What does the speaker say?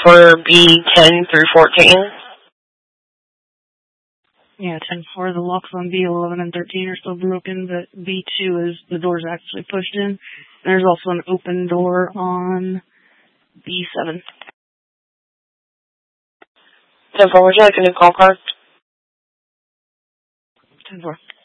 for B10 through 14. Yeah, 10-4, the locks on B11 and 13 are still broken, but B2 is the door's actually pushed in. And there's also an open door on B7. 10-4, would you like a new call card? 10-4.